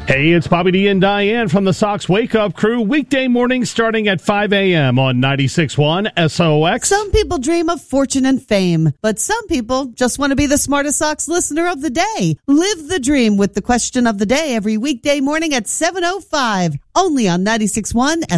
Hey, it's Bobby D and Diane from the Sox Wake Up Crew. Weekday mornings starting at 5 a.m. on 96.1 SOX. Some people dream of fortune and fame, but some people just want to be the smartest Sox listener of the day. Live the dream with the question of the day every weekday morning at 7:05, only on 96.1